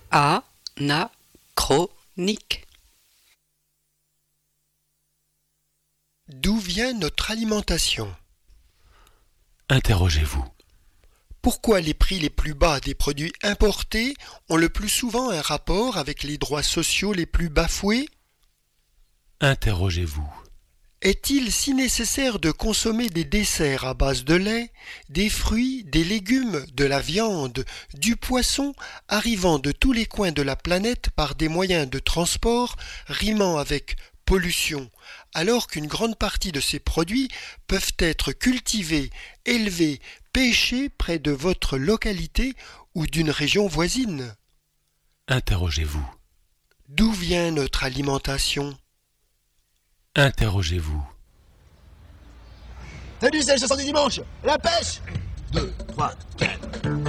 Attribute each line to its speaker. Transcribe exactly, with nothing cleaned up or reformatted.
Speaker 1: Anachronique.
Speaker 2: D'où vient notre alimentation?
Speaker 3: Interrogez-vous.
Speaker 2: Pourquoi les prix les plus bas des produits importés ont le plus souvent un rapport avec les droits sociaux les plus bafoués?
Speaker 3: Interrogez-vous.
Speaker 2: Est-il si nécessaire de consommer des desserts à base de lait, des fruits, des légumes, de la viande, du poisson, arrivant de tous les coins de la planète par des moyens de transport rimant avec pollution, alors qu'une grande partie de ces produits peuvent être cultivés, élevés, pêchés près de votre localité ou d'une région voisine?
Speaker 3: Interrogez-vous.
Speaker 2: D'où vient notre alimentation?
Speaker 3: Interrogez-vous.
Speaker 4: Salut, c'est le chanson du dimanche. La pêche. Deux, trois, quatre.